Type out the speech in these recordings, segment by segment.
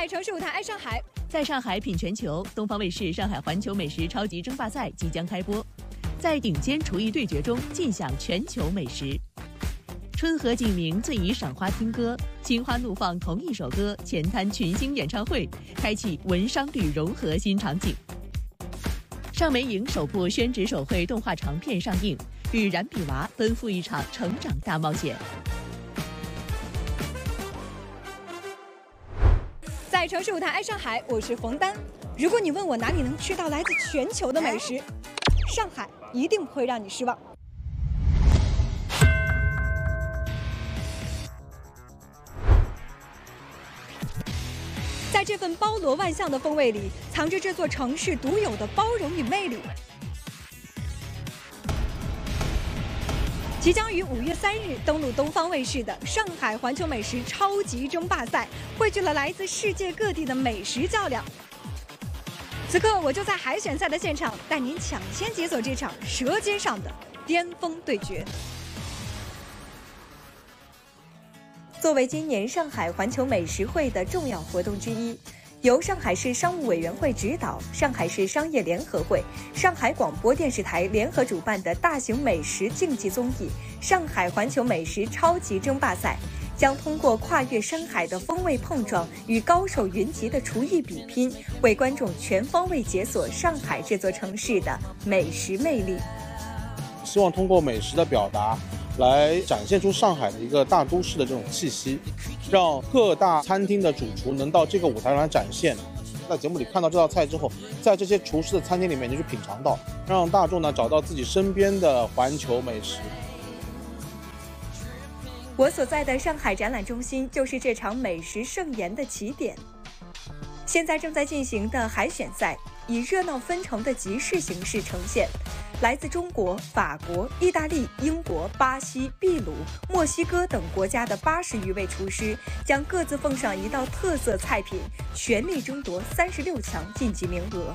在城市舞台爱上海， 在上海品全球，东方卫视上海环球美食超级争霸赛即将开播，在顶尖厨艺对决中尽享全球美食。春和景明最宜赏花听歌，心花怒放同一首歌，前滩群星演唱会，开启文商旅融合新场景。尚美影首部宣纸手绘动画长片上映，与冉比娃奔赴一场成长大冒险。 在城市舞台爱上海，我是冯丹。如果你问我哪里能吃到来自全球的美食，上海一定不会让你失望。在这份包罗万象的风味里，藏着这座城市独有的包容与魅力。即将于5月3日登陆东方卫视的上海环球美食超级争霸赛，汇聚了来自世界各地的美食较量。此刻，我就在海选赛的现场，带您抢先解锁这场舌尖上的巅峰对决。作为今年上海环球美食会的重要活动之一，由上海市商务委员会指导、上海市商业联合会、上海广播电视台联合主办的大型美食竞技综艺——上海环球美食超级争霸赛，将通过跨越山海的风味碰撞与高手云集的厨艺比拼，为观众全方位解锁上海这座城市的美食魅力。 希望通过美食的表达，来展现出上海的一个大都市的这种气息，让各大餐厅的主厨能到这个舞台上来展现。在节目里看到这道菜之后，在这些厨师的餐厅里面就去品尝到，让大众呢找到自己身边的环球美食。 我所在的上海展览中心就是这场美食盛宴的起点。现在正在进行的海选赛以热闹纷呈的集市形式呈现。来自中国、法国、意大利、英国、巴西、秘鲁、墨西哥等国家的80余位厨师，将各自奉上一道特色菜品，全力争夺36强晋级名额。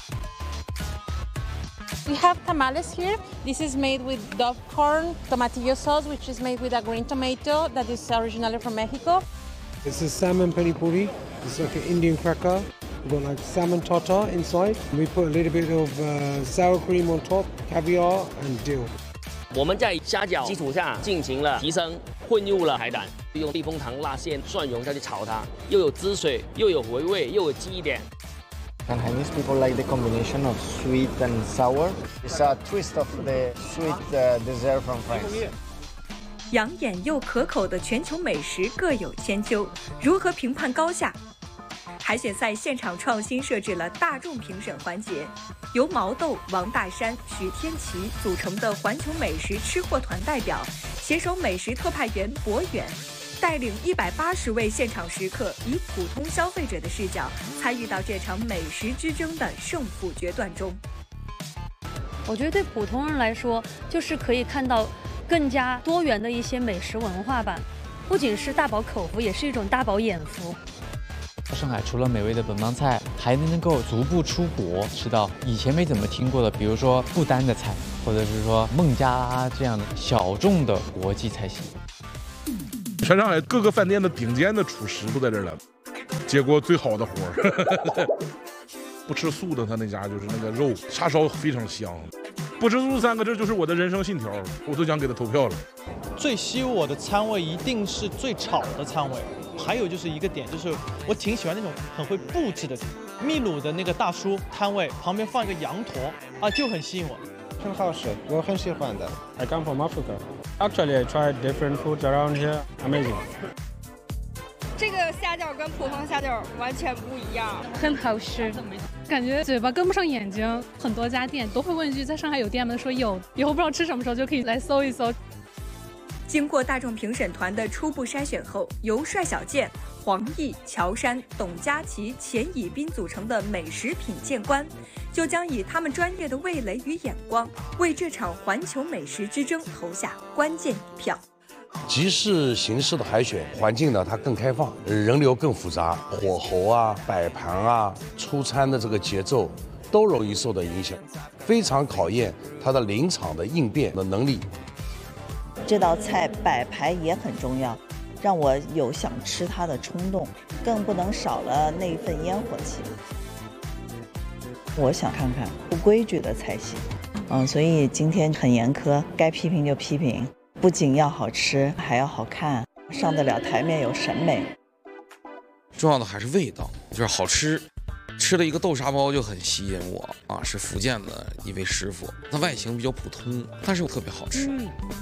We have tamales here. This is made with dove corn, tomatillo sauce, which is made with a green tomato that is originally from Mexico. This is salmon peri puri. It's like an Indian cracker. We've got like salmon tartar inside. We put a little bit of sour cream on top, caviar and dill. 我们在虾饺基础上进行了提升，混入了海胆，用避风塘辣馅蒜蓉下去炒它，又有汁水，又有回味，又有记忆点。 Chinese people like the combination of sweet and sour. It's a twist of the sweet dessert from France. 养眼又可口的全球美食各有千秋，如何评判高下？海选赛现场创新设置了大众评审环节，由毛豆、王大山、许天琪组成的环球美食吃货团代表，携手美食特派员博远，带领180位现场食客，以普通消费者的视角参与到这场美食之争的胜负决断中。 我觉得对普通人来说，就是可以看到更加多元的一些美食文化吧，不仅是大饱口福，也是一种大饱眼福。 上海除了美味的本帮菜，还能够逐步出国，吃到以前没怎么听过的，比如说不丹的菜，或者是说孟加拉这样的小众的国际菜系。 全上海各个饭店的顶尖的厨师都在这儿了，接过最好的活儿。不吃素的他那家就是那个肉叉烧非常香。不吃素3个字就是我的人生信条，我都想给他投票了。 最吸引我的餐位一定是最炒的餐位，还有就是一个点，就是我挺喜欢那种很会布置的。秘鲁的那个大叔摊位旁边放一个羊驼啊，就很吸引我。 很好吃，我很喜欢的。I come from Africa. Actually, I tried different foods around here. Amazing. 这个虾饺跟普通虾饺完全不一样， 很好吃，感觉嘴巴跟不上眼睛。很多家店都会问一句，在上海有店吗？说有，以后不知道吃什么时候就可以来搜一搜。 经过大众评审团的初步筛选后，由帅小健、黄奕、乔杉、董佳琪、钱以斌组成的美食品鉴官，就将以他们专业的味蕾与眼光，为这场环球美食之争投下关键一票。 集市形式的海选环境呢，它更开放，人流更复杂，火候啊、摆盘啊、出餐的这个节奏都容易受到影响，非常考验它的临场的应变的能力。 这道菜摆盘也很重要， 让我有想吃它的冲动，更不能少了那份烟火气。我想看看不规矩的菜系，所以今天很严苛，该批评就批评，不仅要好吃，还要好看，上得了台面，有审美。 重要的还是味道，就是好吃。吃了一个豆沙包就很吸引我啊，是福建的一位师傅，它外形比较普通，但是特别好吃。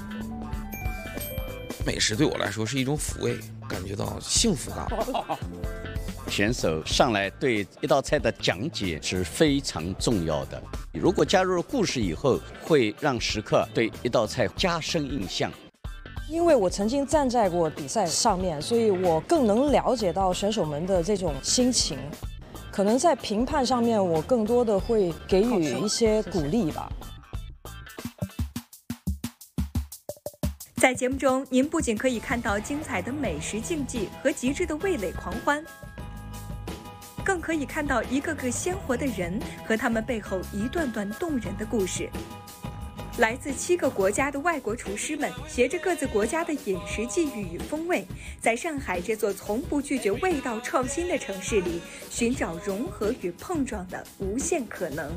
美食对我来说是一种抚慰，感觉到幸福感。 选手上来对一道菜的讲解是非常重要的，如果加入了故事以后，会让食客对一道菜加深印象。 因为我曾经站在过比赛上面，所以我更能了解到选手们的这种心情。可能在评判上面，我更多的会给予一些鼓励吧。 在节目中，您不仅可以看到精彩的美食竞技和极致的味蕾狂欢，更可以看到一个个鲜活的人和他们背后一段段动人的故事。来自7个国家的外国厨师们，携着各自国家的饮食际遇与风味，在上海这座从不拒绝味道创新的城市里，寻找融合与碰撞的无限可能。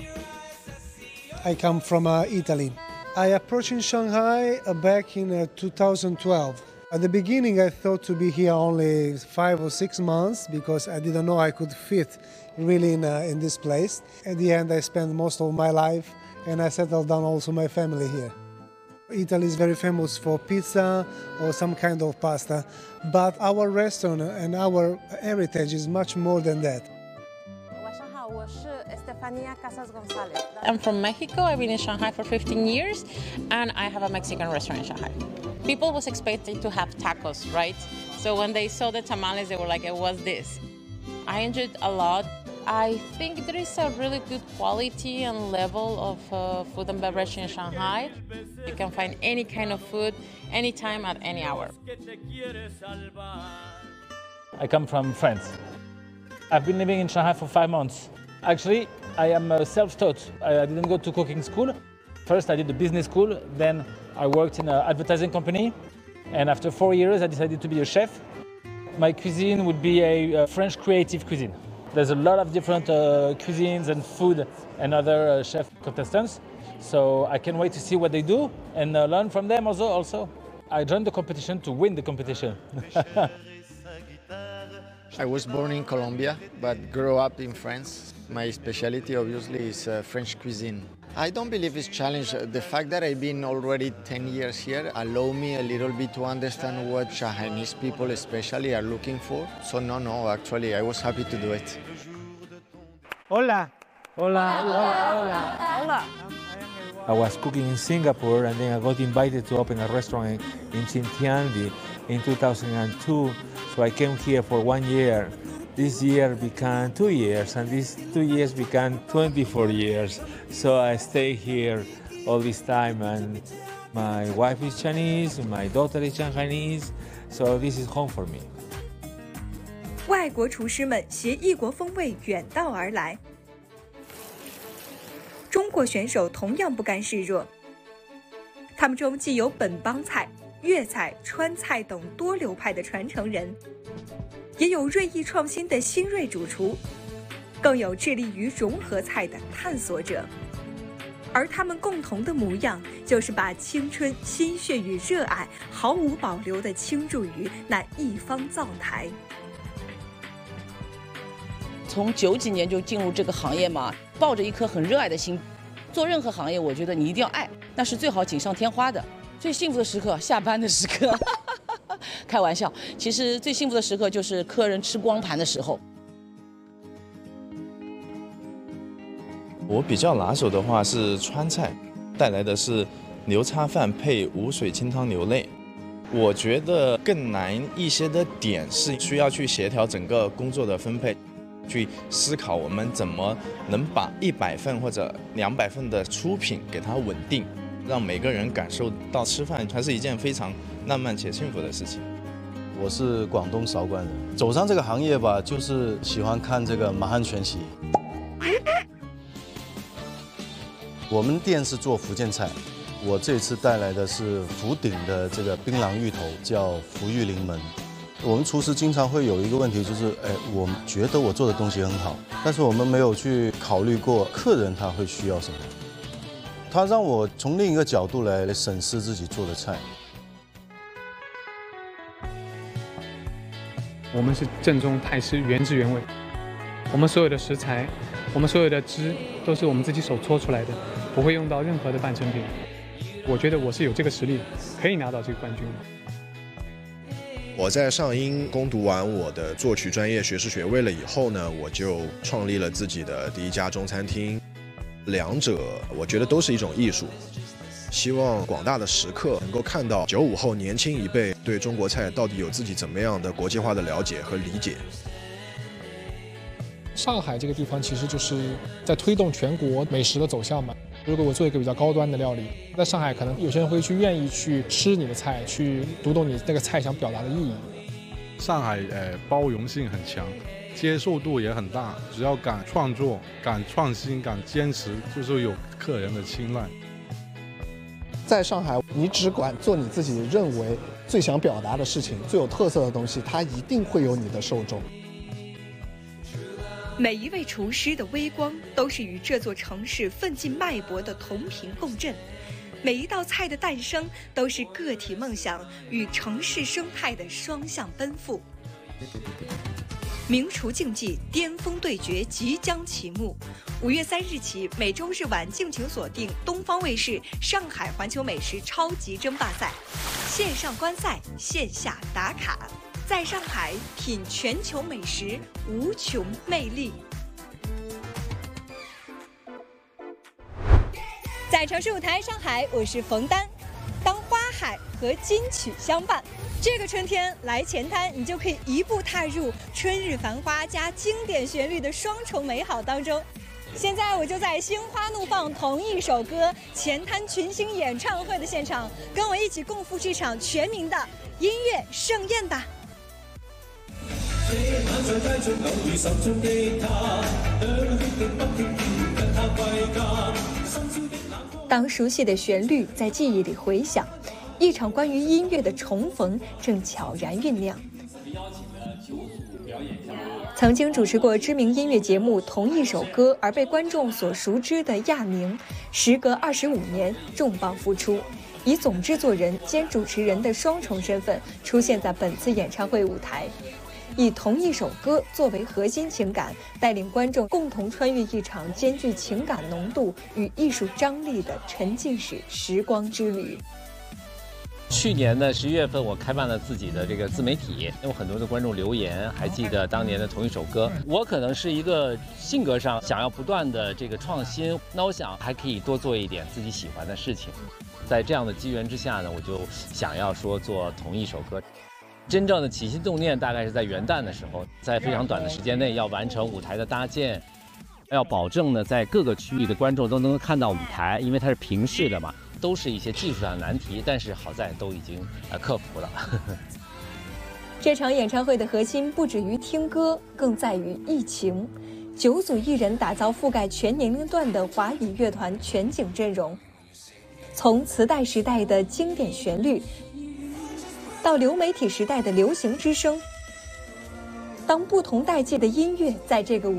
I come from Italy. I approached in Shanghai back in 2012. At the beginning, I thought to be here only 5 or 6 months because I didn't know I could fit really in this place. At the end, I spent most of my life.And I settled down also my family here. Italy is very famous for pizza or some kind of pasta, but our restaurant and our heritage is much more than that. I'm from Mexico. I've been in Shanghai for 15 years, and I have a Mexican restaurant in Shanghai. People was expecting to have tacos, right? So when they saw the tamales, they were like, what's this? I enjoyed a lot.I think there is a really good quality and level of food and beverage in Shanghai. You can find any kind of food, anytime, at any hour. I come from France. I've been living in Shanghai for 5 months. Actually, I am self-taught. I didn't go to cooking school. First, I did a business school. Then I worked in an advertising company. And after 4 years, I decided to be a chef. My cuisine would be a French creative cuisine.There's a lot of different cuisines and food and other chef contestants. So I can't wait to see what they do and learn from them also. I joined the competition to win the competition. I was born in Colombia, but grew up in France. My specialty obviously is French cuisine. I don't believe it's challenge. The fact that I've been already 10 years here allow me a little bit to understand what Shanghainese people especially are looking for. So no, actually I was happy to do it. Hola. Hola. Hola. Hola. I was cooking in Singapore and then I got invited to open a restaurant in Xintiandi in 2002. So I came here for 1 year. This year became 2 years, and these 2 years became 24 years. So I stay here all this time, and my wife is Chinese, my daughter is Shanghainese, so this is home for me. 外国厨师们携异国风味远道而来，中国选手同样不甘示弱。他们中既有本帮菜、粤菜、川菜等多流派的传承人，也有锐意创新的新锐主厨，更有致力于融合菜的探索者。而他们共同的模样，就是把青春、心血与热爱毫无保留地倾注于那一方灶台。 从90几年就进入这个行业嘛，抱着一颗很热爱的心，做任何行业，我觉得你一定要爱，那是最好锦上添花的。最幸福的时刻，下班的时刻，开玩笑。其实最幸福的时刻就是客人吃光盘的时候。 我比较拿手的话是川菜，带来的是牛叉饭配无水清汤牛肋。我觉得更难一些的点是需要去协调整个工作的分配，去思考我们怎么能把100份或者200份的出品给它稳定，让每个人感受到吃饭还是一件非常浪漫且幸福的事情。 我是广东韶关人，走上这个行业吧，就是喜欢看这个马汉全席。我们店是做福建菜， 我这次带来的是福鼎的这个槟榔芋头，叫福玉临门。我们厨师经常会有一个问题，就是我们觉得我做的东西很好，但是我们没有去考虑过客人他会需要什么。他让我从另一个角度来审视自己做的菜。 我们是正宗泰式，原汁原味。我们所有的食材，我们所有的汁都是我们自己手搓出来的，不会用到任何的半成品。我觉得我是有这个实力，可以拿到这个冠军的。 我在上英攻读完我的作曲专业学士学位了以后呢，我就创立了自己的第一家中餐厅。两者我觉得都是一种艺术，希望广大的食客能够看到95后年轻一辈对中国菜到底有自己怎么样的国际化的了解和理解。 上海这个地方其实就是在推动全国美食的走向嘛。如果我做一个比较高端的料理，在上海可能有些人会愿意去吃你的菜，去读懂你那个菜想表达的意义。 上海包容性很强，接受度也很大，只要敢创作、敢创新、敢坚持，就是有客人的青睐。 在上海，你只管做你自己认为最想表达的事情，最有特色的东西，它一定会有你的受众。 每一位厨师的微光都是与这座城市奋进脉搏的同频共振，每一道菜的诞生都是个体梦想与城市生态的双向奔赴。名厨竞技巅峰对决即将启幕，5月3日起，每周日晚敬请锁定东方卫视上海环球美食超级争霸赛，线上观赛，线下打卡。在上海品全球美食，无穷魅力。在城市舞台上海，我是冯丹。当花海和金曲相伴，这个春天来前滩，你就可以一步踏入春日繁花加经典旋律的双重美好当中。现在我就在心花怒放同一首歌前滩群星演唱会的现场，跟我一起共赴这场全民的音乐盛宴吧。当熟悉的旋律在记忆里回响，一场关于音乐的重逢正悄然酝酿。曾经主持过知名音乐节目《同一首歌》而被观众所熟知的亚明，时隔25年重磅复出，以总制作人兼主持人的双重身份出现在本次演唱会舞台，以同一首歌作为核心情感，带领观众共同穿越一场兼具情感浓度与艺术张力的沉浸式时光之旅。 去年的11月份，我开办了自己的这个自媒体，有很多的观众留言，还记得当年的同一首歌。我可能是一个性格上想要不断的这个创新，那我想还可以多做一点自己喜欢的事情。在这样的机缘之下呢，我就想要说做同一首歌。真正的起心动念大概是在元旦的时候，在非常短的时间内要完成舞台的搭建，要保证呢在各个区域的观众都能够看到舞台，因为它是平视的嘛。都是一些技术上的难题，但是好在都已经克服了。 这场演唱会的核心不止于听歌，更在于艺情。9组艺人打造覆盖全年龄段的华语乐团全景阵容，从磁带时代的经典旋律，到流媒体时代的流行之声。当不同代际的音乐在这个舞